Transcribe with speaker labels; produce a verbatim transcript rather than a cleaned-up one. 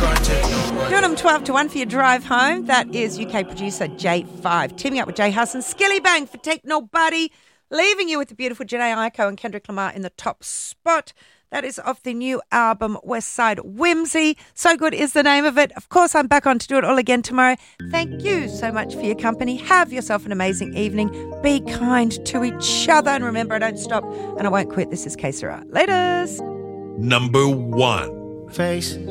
Speaker 1: Doing them twelve to one for your drive home. That is U K producer J five, teaming up with Jay Huss and Skilly Bang for Techno Buddy, leaving you with the beautiful Janae Aiko and Kendrick Lamar in the top spot. That is off the new album, West Side Whimsy. So Good is the name of it. Of course, I'm back on to do it all again tomorrow. Thank you so much for your company. Have yourself an amazing evening. Be kind to each other. And remember, I don't stop and I won't quit. This is K Sarah. Laters.
Speaker 2: Number one.
Speaker 3: Face